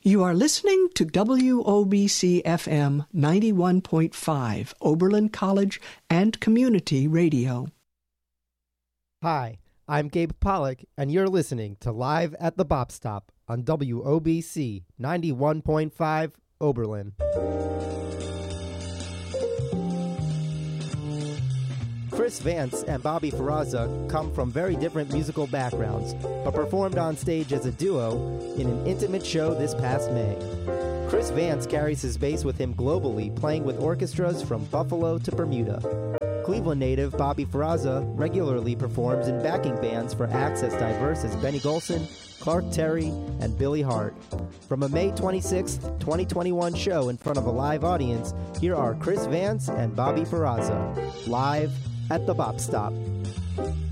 You are listening to WOBC FM 91.5, Oberlin College and Community Radio. Hi, I'm Gabe Pollock, and you're listening to Live at the Bop Stop on WOBC 91.5, Oberlin. Chris Vance and Bobby Ferrazza come from very different musical backgrounds, but performed on stage as a duo in an intimate show this past May. Chris Vance carries his bass with him globally, playing with orchestras from Buffalo to Bermuda. Cleveland native Bobby Ferrazza regularly performs in backing bands for acts as diverse as Benny Golson, Clark Terry, and Billy Hart. From a May 26, 2021 show in front of a live audience, here are Chris Vance and Bobby Ferrazza, live at the Bop Stop.